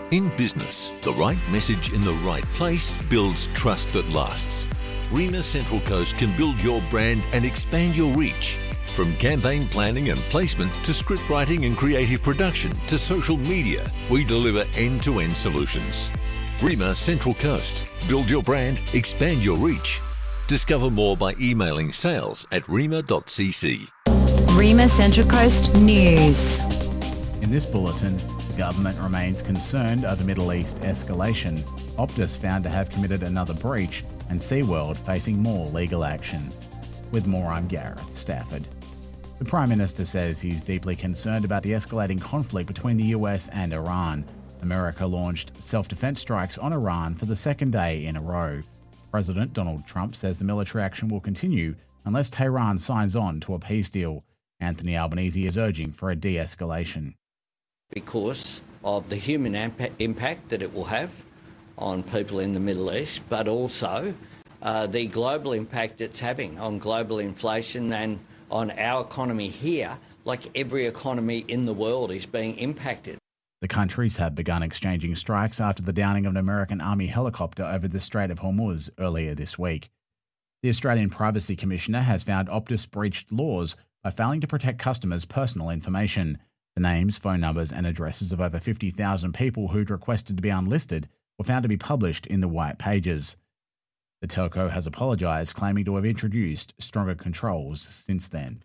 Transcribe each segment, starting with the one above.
In business, the right message in the right place builds trust that lasts. Rema Central Coast can build your brand and expand your reach. From campaign planning and placement to script writing and creative production to social media, we deliver end-to-end solutions. Rema Central Coast. Build your brand, expand your reach. Discover more by emailing sales@rema.cc. Rema Central Coast News. In this bulletin, the government remains concerned over Middle East escalation. Optus found to have committed another breach and SeaWorld facing more legal action. With more, I'm Gareth Stafford. The Prime Minister says he's deeply concerned about the escalating conflict between the US and Iran. America launched self-defense strikes on Iran for the second day in a row. President Donald Trump says the military action will continue unless Tehran signs on to a peace deal. Anthony Albanese is urging for a de-escalation. Because of the human impact that it will have on people in the Middle East, but also the global impact it's having on global inflation and on our economy here, like every economy in the world is being impacted. The countries have begun exchanging strikes after the downing of an American Army helicopter over the Strait of Hormuz earlier this week. The Australian Privacy Commissioner has found Optus breached laws by failing to protect customers' personal information. The names, phone numbers and addresses of over 50,000 people who'd requested to be unlisted were found to be published in the white pages. The telco has apologised, claiming to have introduced stronger controls since then.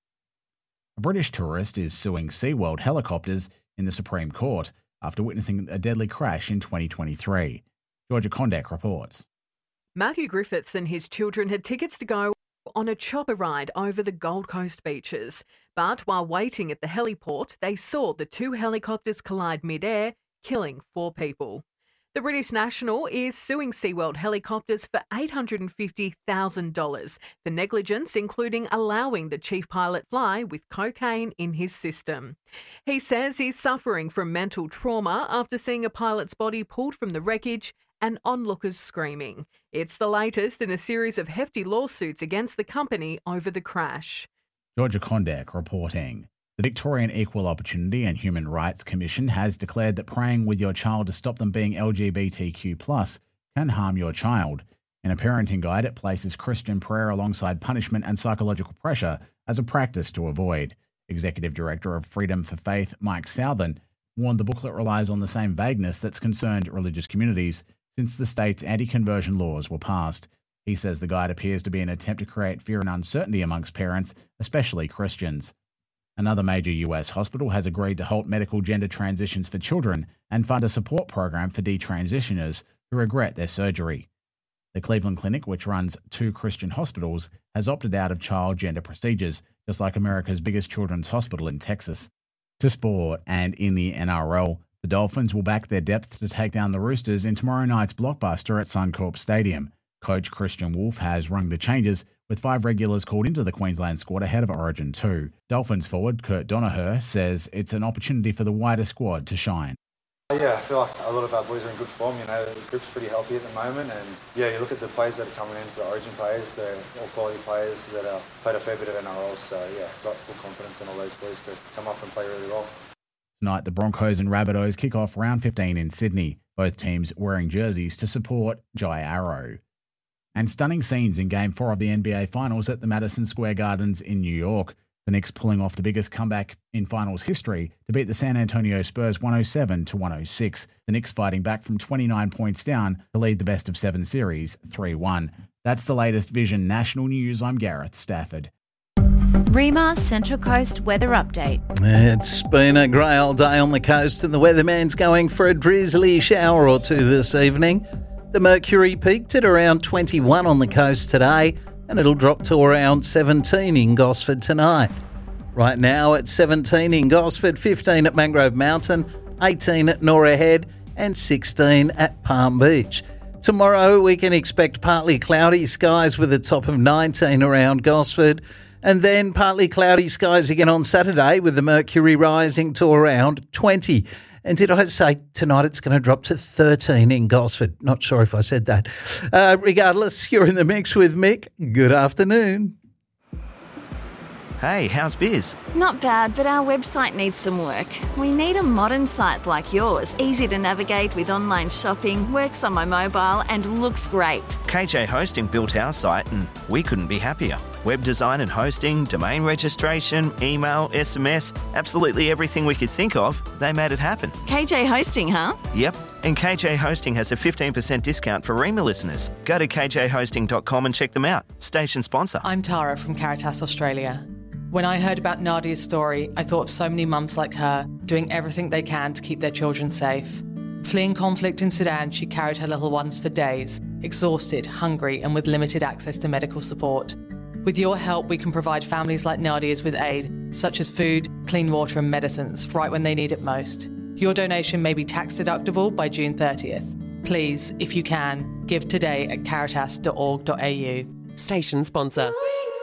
A British tourist is suing SeaWorld helicopters in the Supreme Court after witnessing a deadly crash in 2023. Georgia Kondek reports. Matthew Griffiths and his children had tickets to go on a chopper ride over the Gold Coast beaches. But while waiting at the heliport, they saw the two helicopters collide mid-air, killing 4 people. The British national is suing SeaWorld helicopters for $850,000 for negligence, including allowing the chief pilot fly with cocaine in his system. He says he's suffering from mental trauma after seeing a pilot's body pulled from the wreckage and onlookers screaming. It's the latest in a series of hefty lawsuits against the company over the crash. Georgia Kondek reporting. The Victorian Equal Opportunity and Human Rights Commission has declared that praying with your child to stop them being LGBTQ+ can harm your child. In a parenting guide, it places Christian prayer alongside punishment and psychological pressure as a practice to avoid. Executive Director of Freedom for Faith, Mike Southern, warned the booklet relies on the same vagueness that's concerned religious communities since the state's anti-conversion laws were passed. He says the guide appears to be an attempt to create fear and uncertainty amongst parents, especially Christians. Another major US hospital has agreed to halt medical gender transitions for children and fund a support program for detransitioners who regret their surgery. The Cleveland Clinic, which runs 2 Christian hospitals, has opted out of child gender procedures, just like America's biggest children's hospital in Texas. To sport, and in the NRL, the Dolphins will back their depth to take down the Roosters in tomorrow night's blockbuster at Suncorp Stadium. Coach Christian Wolf has rung the changes, with 5 regulars called into the Queensland squad ahead of Origin 2. Dolphins forward Kurt Donoher says it's an opportunity for the wider squad to shine. Yeah, I feel like a lot of our boys are in good form. You know, the group's pretty healthy at the moment, and yeah, you look at the players that are coming in for the Origin players, they're all quality players that are played a fair bit of NRL, so yeah, got full confidence in all those boys to come up and play really well. Tonight, the Broncos and Rabbitohs kick off round 15 in Sydney, both teams wearing jerseys to support Jai Arrow. And stunning scenes in Game 4 of the NBA Finals at the Madison Square Gardens in New York. The Knicks pulling off the biggest comeback in finals history to beat the San Antonio Spurs 107-106. The Knicks fighting back from 29 points down to lead the best-of-7 series 3-1. That's the latest Vision National News. I'm Gareth Stafford. Rema Central Coast Weather Update. It's been a grey old day on the coast and the weatherman's going for a drizzly shower or two this evening. The mercury peaked at around 21 on the coast today and it'll drop to around 17 in Gosford tonight. Right now it's 17 in Gosford, 15 at Mangrove Mountain, 18 at Norah Head and 16 at Palm Beach. Tomorrow we can expect partly cloudy skies with a top of 19 around Gosford. And then partly cloudy skies again on Saturday with the mercury rising to around 20. And did I say tonight it's going to drop to 13 in Gosford? Not sure if I said that. Regardless, you're in the mix with Mick. Good afternoon. Hey, how's biz? Not bad, but our website needs some work. We need a modern site like yours, easy to navigate with online shopping, works on my mobile and looks great. KJ Hosting built our site and we couldn't be happier. Web design and hosting, domain registration, email, SMS, absolutely everything we could think of, they made it happen. KJ Hosting, huh? Yep, and KJ Hosting has a 15% discount for Rima listeners. Go to kjhosting.com and check them out. Station sponsor. I'm Tara from Caritas Australia. When I heard about Nadia's story, I thought of so many mums like her doing everything they can to keep their children safe. Fleeing conflict in Sudan, she carried her little ones for days, exhausted, hungry and with limited access to medical support. With your help, we can provide families like Nadia's with aid, such as food, clean water and medicines, right when they need it most. Your donation may be tax deductible by June 30th. Please, if you can, give today at caritas.org.au. Station sponsor.